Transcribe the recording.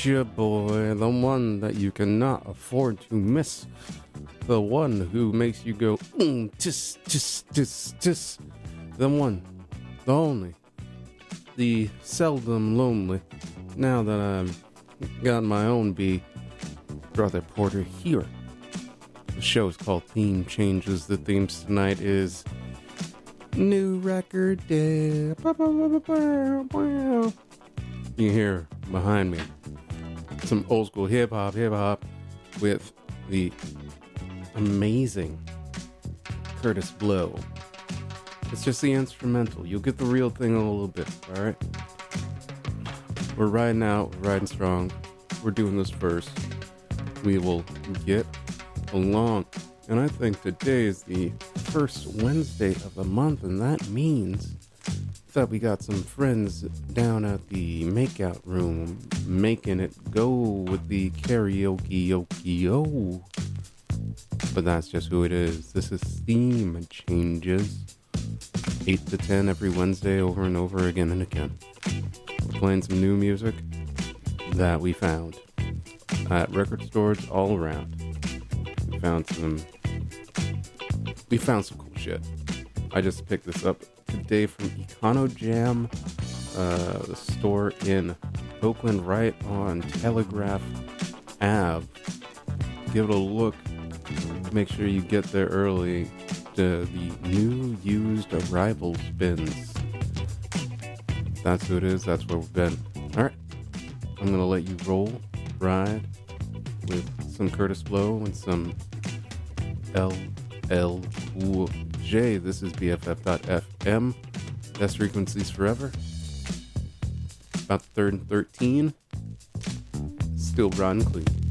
It's your boy, the one that you cannot afford to miss. The one who makes you go, tis, tis, tis, tis. The one, the only, the seldom lonely. Now that I've got my own bee, Brother Porter here. The show is called Theme Changes. The themes tonight is New Record Day. You hear behind me some old school hip hop with the amazing Curtis Blow. It's just the instrumental. You'll get the real thing in a little bit, alright? We're riding out, we're riding strong. We're doing this first. We will get along. And I think today is the first Wednesday of the month, and that means that we got some friends down at the makeout room making it go with the karaoke. But that's just who it is. This is Theme Changes. 8 to 10 every Wednesday, over and over again and again. We're playing some new music that we found at record stores all around. We found some cool shit. I just picked this up today from Econo Jam, the store in Oakland, right on Telegraph Ave. Give it a look. Make sure you get there early to the new used arrivals bins. That's who it is. That's where we've been. All right. I'm going to let you ride with some Curtis Blow and some LLJ. This is BFF.FM. Best frequencies forever. About 3rd and 13. Still rotten clean.